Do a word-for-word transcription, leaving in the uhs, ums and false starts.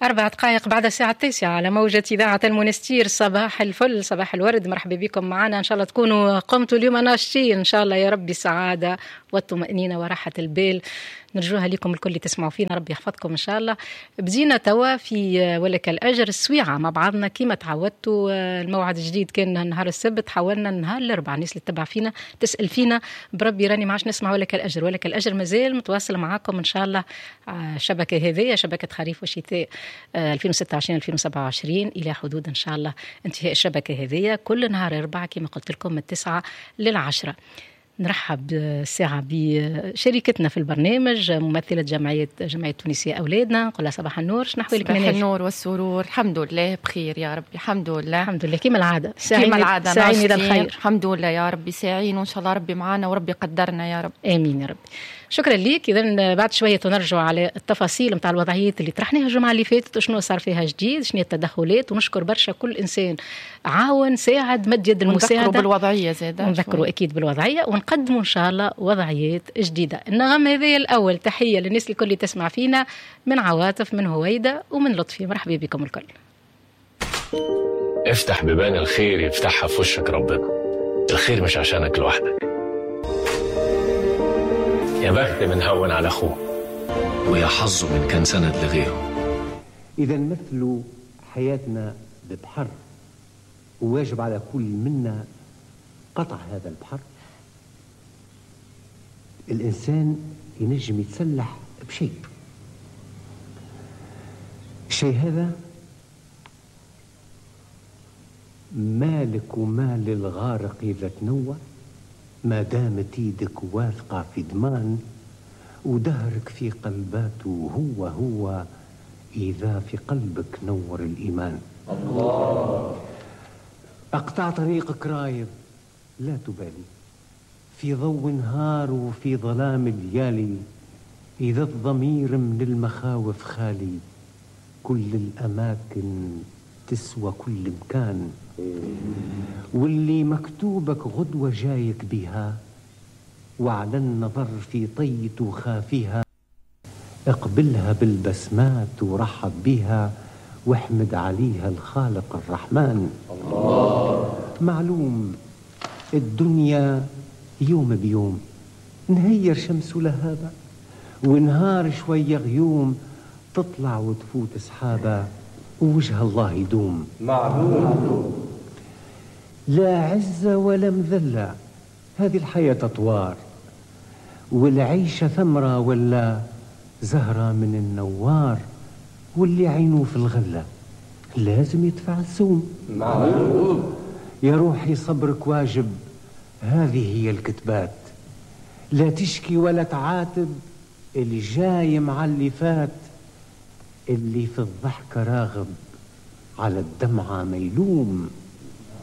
أربع دقائق بعد الساعة التاسعة على موجة إذاعة المنستير. صباح الفل، صباح الورد، مرحبا بكم معنا. إن شاء الله تكونوا قمتوا اليوم ناشطين إن شاء الله يا ربي، السعادة والطمأنينة وراحة البال نرجوها لكم الكل اللي تسمعوا فينا، ربي يحفظكم إن شاء الله. بدينا توا في ولك الأجر السويعة مع بعضنا كما تعودتوا. الموعد الجديد كان نهار السبت، حاولنا نهار الأربعاء. الناس اللي تتبع فينا تسأل فينا بربي راني ما عادش نسمع ولك الأجر. ولك الأجر مازال متواصل معاكم إن شاء الله. شبكة هذه شبكة خريف وشتاء ألفين وستة وعشرين ألفين وسبعة وعشرين إلى حدود إن شاء الله انتهاء الشبكة هذه كل نهار أربعة كما قلت لكم من التسعة للعشرة. نرحب الساعة بشركتنا في البرنامج ممثلة جمعية جمعية تونسية أولادنا. نقول لها صباح النور، شنو أحوالك؟ صباح النور والسرور، الحمد لله بخير يا ربي، الحمد لله الحمد لله كما العادة. كما العادة ساعين الخير، الحمد لله يا ربي ساعين، وإن شاء الله ربي معنا وربي قدرنا يا رب. آمين يا ربي. شكرا ليك. إذن بعد شوية نرجع على التفاصيل متاع الوضعيات اللي طرحناها الجمعة اللي فاتت وشنو صار فيها جديد، شنو التدخلات، ونشكر برشا كل إنسان عاون ساعد مد يد المساعدة. ونذكروا بالوضعية زادة، ونذكروا أكيد بالوضعية، ونقدموا إن شاء الله وضعيات جديدة. النغم هذه الأول تحية للناس الكل اللي تسمع فينا، من عواطف، من هويدة، ومن لطفي. مرحبا بكم الكل. افتح بيبان الخير يفتحها في وشك ربنا. الخير مش عشانك لوحدك. يا بخت من هون على أخوه، ويا حظه من كان سند لغيره. إذا مثل حياتنا ببحر، وواجب على كل منا قطع هذا البحر. الإنسان ينجم يتسلح بشيء، الشيء هذا مالك ومال الغارق إذا تنوى، ما دامت ايدك واثقة في ضمان، ودهرك في قلباته هو هو إذا في قلبك نور الإيمان. الله. أقطع طريقك رايض لا تبالي، في ضوء نهار وفي ظلام الليالي، إذا الضمير من المخاوف خالي، كل الأماكن تسوى كل مكان، واللي مكتوبك غدوة جايك بها، وعلى النظر في طيت وخافيها، اقبلها بالبسمات ورحب بها، واحمد عليها الخالق الرحمن. الله. معلوم الدنيا يوم بيوم، نهير شمس لهابة، ونهار شوية غيوم، تطلع وتفوت سحابة، ووجه الله يدوم. معلوم لا عزة ولا مذلة، هذه الحياة أطوار، والعيشة ثمرة ولا زهرة من النوار، واللي عينه في الغلة لازم يدفع السوم. معلوم يا روحي صبرك واجب، هذه هي الكتبات، لا تشكي ولا تعاتب، اللي جاي مع اللي فات، اللي في الضحك راغب على الدمعة ميلوم.